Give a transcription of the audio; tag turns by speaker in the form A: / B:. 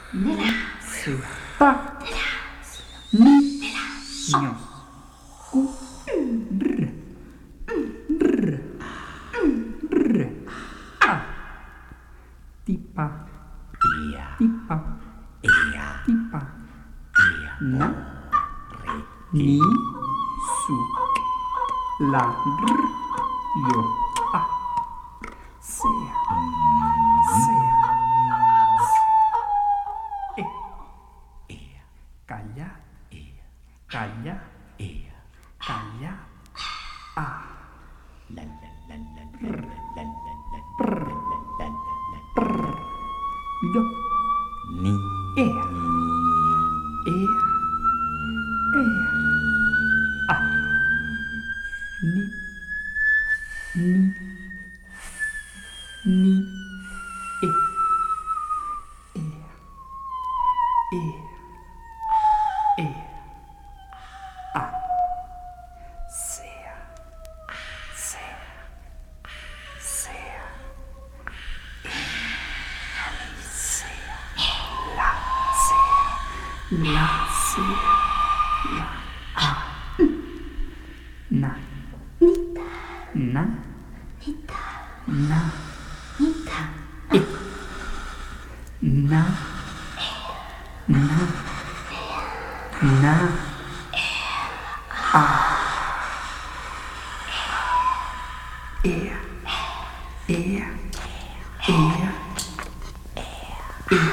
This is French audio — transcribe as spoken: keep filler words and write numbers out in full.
A: Ni, se, ta. Ni, nyo. Ku, dr. Dr. Dr. A. Tipa.
B: Ia.
A: Tipa.
B: Ia.
A: Tipa.
B: Ia.
A: Na. Ni, su. La, dr. Yo. A. Sea. Sea. E.
B: Ia.
A: Calla.
B: Ia.
A: Calla.
B: Ia.
A: Calla. A.
B: La la la la la la la la la la la la.
A: Yo.
B: Ni.
A: Ea. Ea. Ea. A. Ni. Ni. Ni. E. Ea. Ea. Ea. A. Sea. Sea. Sea. Sea. La. Sea. La. Sea. La. A. Na. Na. Na. E. Na. Na. Na. A.